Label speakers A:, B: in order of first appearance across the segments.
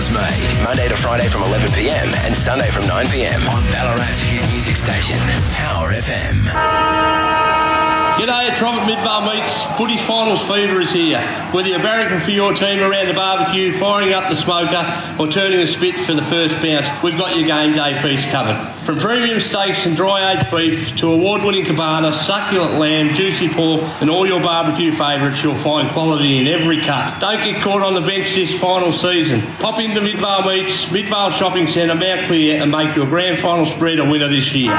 A: Was Made, Monday to Friday from 11 p.m. and Sunday from 9 p.m. on Ballarat's hit music station, Power FM.
B: G'day, it's Robert Midvale Meets Footy Finals Fever is here. Whether you're barracking for your team around the barbecue, firing up the smoker or turning the spit for the first bounce, we've got your game day feast covered. From premium steaks and dry-aged beef to award-winning cabana, succulent lamb, juicy pork and all your barbecue favourites, you'll find quality in every cut. Don't get caught on the bench this final season. Pop into Midvale Meets, Midvale Shopping Centre, Mount Clear and make your grand final spread a winner this year.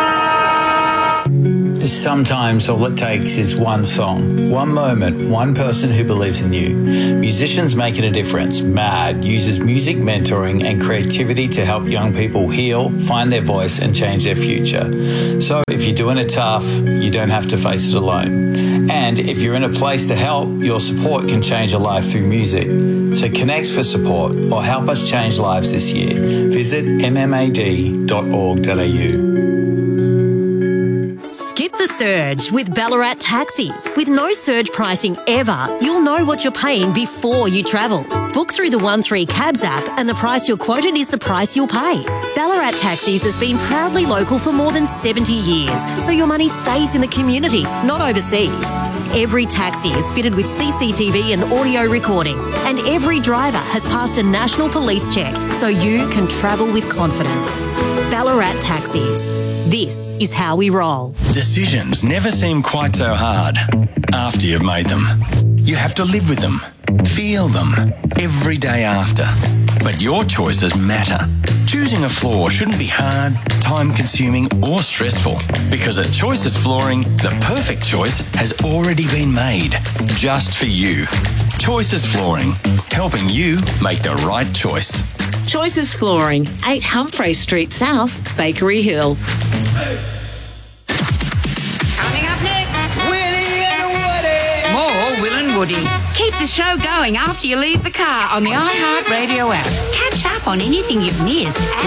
C: Sometimes all it takes is one song, one moment, one person who believes in you. Musicians Making a Difference, MAD, uses music mentoring and creativity to help young people heal, find their voice and change their future. So if you're doing it tough, you don't have to face it alone. And if you're in a place to help, your support can change a life through music. So connect for support or help us change lives this year. Visit mmad.org.au.
D: Skip the surge with Ballarat Taxis. With no surge pricing ever, you'll know what you're paying before you travel. Book through the 13 Cabs app and the price you're quoted is the price you'll pay. Ballarat Taxis has been proudly local for more than 70 years, so your money stays in the community, not overseas. Every taxi is fitted with CCTV and audio recording, and every driver has passed a national police check, so you can travel with confidence. Ballarat Taxis. This is how we roll.
E: Decisions never seem quite so hard after you've made them. You have to live with them, feel them, every day after. But your choices matter. Choosing a floor shouldn't be hard, time-consuming or stressful, because at Choices Flooring, the perfect choice has already been made, just for you. Choices Flooring, helping you make the right choice.
F: Choices Flooring, 8 Humphrey Street South, Bakery Hill.
G: Coming up next,
H: Willie and Woody.
G: more Will and Woody. Keep the show going after you leave the car on the iHeartRadio app. Catch up on anything you've missed